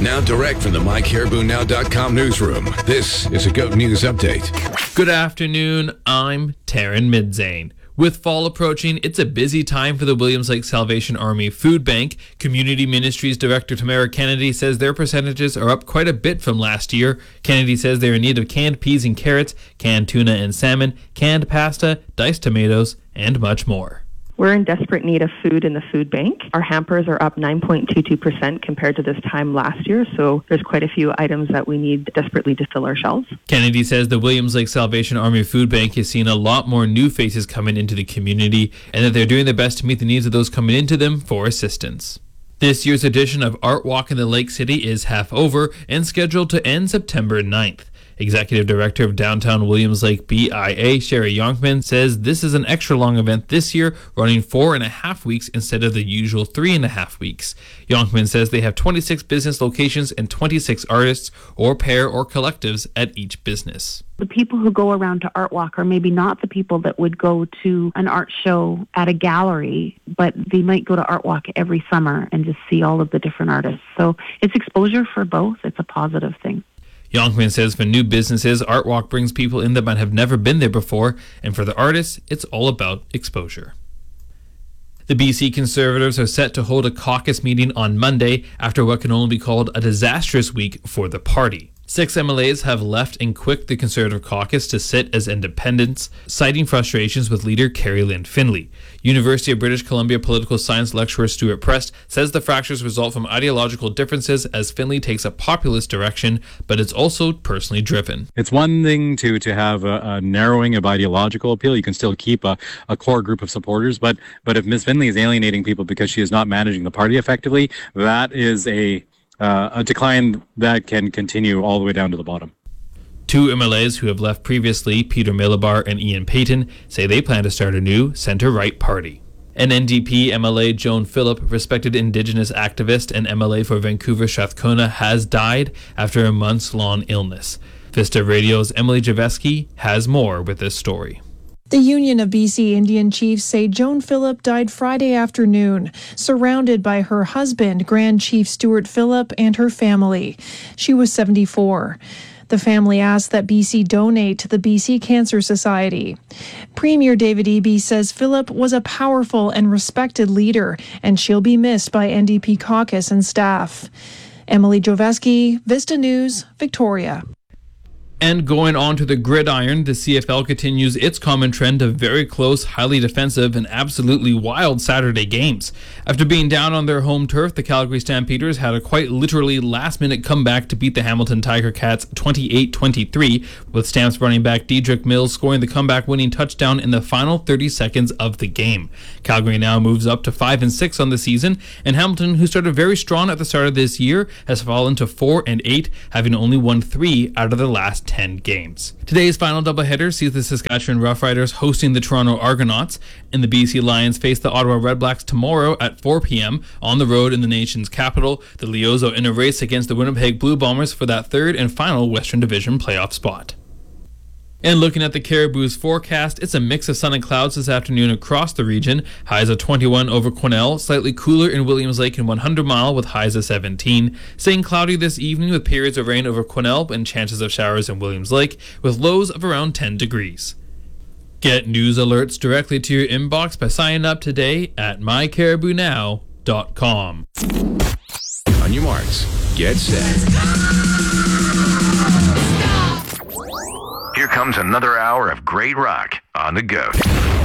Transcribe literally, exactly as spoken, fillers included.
Now direct from the my caribou now dot com newsroom, this is a GOAT News Update. Good afternoon, I'm Taryn Midzane. With fall approaching, it's a busy time for the Williams Lake Salvation Army Food Bank. Community Ministries Director Tamara Kennedy says their percentages are up quite a bit from last year. Kennedy says they're in need of canned peas and carrots, canned tuna and salmon, canned pasta, diced tomatoes, and much more. We're in desperate need of food in the food bank. Our hampers are up nine point two two percent compared to this time last year, so there's quite a few items that we need desperately to fill our shelves. Kennedy says the Williams Lake Salvation Army Food Bank has seen a lot more new faces coming into the community and that they're doing their best to meet the needs of those coming into them for assistance. This year's edition of Art Walk in the Lake City is half over and scheduled to end September ninth. Executive Director of Downtown Williams Lake B I A, Sherry Yonkman, says this is an extra long event this year, running four and a half weeks instead of the usual three and a half weeks. Yonkman says they have twenty-six business locations and twenty-six artists or pair or collectives at each business. The people who go around to Art Walk are maybe not the people that would go to an art show at a gallery, but they might go to Art Walk every summer and just see all of the different artists. So it's exposure for both. It's a positive thing. Yonkman says for new businesses, Art Walk brings people in that might have never been there before, and for the artists, it's all about exposure. The B C Conservatives are set to hold a caucus meeting on Monday after what can only be called a disastrous week for the party. Six M L As have left and quit the Conservative caucus to sit as independents, citing frustrations with leader Carrie Lynn Finley. University of British Columbia political science lecturer Stuart Prest says the fractures result from ideological differences as Finley takes a populist direction, but it's also personally driven. It's one thing to, to have a, a narrowing of ideological appeal. You can still keep a, a core group of supporters, but, but if Miz Finley is alienating people because she is not managing the party effectively, that is a Uh, a decline that can continue all the way down to the bottom. Two M L As who have left previously, Peter Milabar and Ian Payton, say they plan to start a new centre-right party. An N D P M L A, Joan Phillip, respected Indigenous activist and M L A for Vancouver Strathcona, has died after a months-long illness. Vista Radio's Emily Javeski has more with this story. The Union of B C Indian Chiefs say Joan Phillip died Friday afternoon, surrounded by her husband, Grand Chief Stuart Phillip, and her family. She was seventy-four. The family asked that B C donate to the B C Cancer Society. Premier David Eby says Phillip was a powerful and respected leader, and she'll be missed by N D P caucus and staff. Emily Joveski, Vista News, Victoria. And going on to the gridiron, the C F L continues its common trend of very close, highly defensive, and absolutely wild Saturday games. After being down on their home turf, the Calgary Stampeders had a quite literally last-minute comeback to beat the Hamilton Tiger Cats twenty-eight twenty-three, with Stamps running back Dedrick Mills scoring the comeback-winning touchdown in the final thirty seconds of the game. Calgary now moves up to five and six on the season, and Hamilton, who started very strong at the start of this year, has fallen to four and eight, having only won three out of the last ten games. Today's final doubleheader sees the Saskatchewan Roughriders hosting the Toronto Argonauts, and the B C Lions face the Ottawa Redblacks tomorrow at four p.m. on the road in the nation's capital. The Leos are in a race against the Winnipeg Blue Bombers for that third and final Western Division playoff spot. And looking at the Caribou's forecast, it's a mix of sun and clouds this afternoon across the region. Highs of twenty-one over Quesnel, slightly cooler in Williams Lake and one hundred mile with highs of seventeen. Staying cloudy this evening with periods of rain over Quesnel and chances of showers in Williams Lake with lows of around ten degrees. Get news alerts directly to your inbox by signing up today at my caribou now dot com. On your marks, get set. Here comes another hour of great rock on the GOAT.